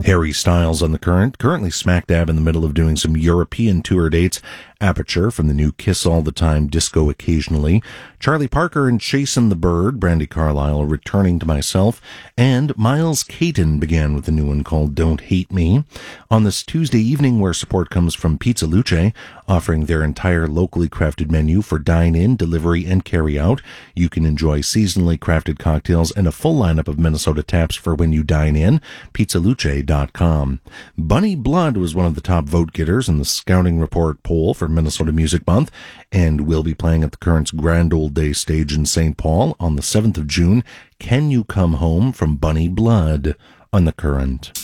Harry Styles on the currently smack dab in the middle of doing some European tour dates. Aperture from the new Kiss All the Time disco occasionally. Charlie Parker and Chasin' the Bird, Brandi Carlile returning to Myself, and Miles Caton began with a new one called Don't Hate Me. On this Tuesday evening, where support comes from Pizza Luce, offering their entire locally crafted menu for dine-in, delivery, and carry-out. You can enjoy seasonally crafted cocktails and a full lineup of Minnesota taps for when you dine in. PizzaLuce.com. Bunny Blood was one of the top vote getters in the Scouting Report poll for Minnesota Music Month, and will be playing at the Current's Grand Old Day stage in St. Paul on the 7th of June. Can You Come Home from Bunny Blood on the Current.